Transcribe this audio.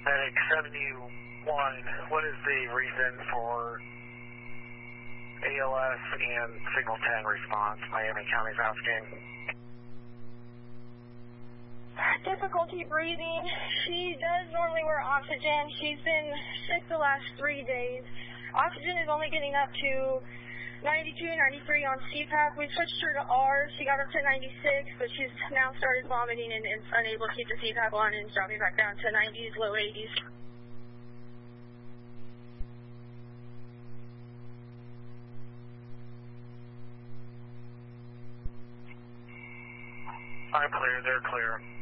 Medic 71, what is the reason for ALS and Signal 10 response? Miami County's asking. Difficulty breathing. She does normally wear oxygen. She's been sick the last 3 days. Oxygen is only getting up to 92, 93 on CPAP. We switched her to R. She got up to 96, but she's now started vomiting and is unable to keep the CPAP on and is dropping back down to 90s, low 80s. I'm clear, they're clear.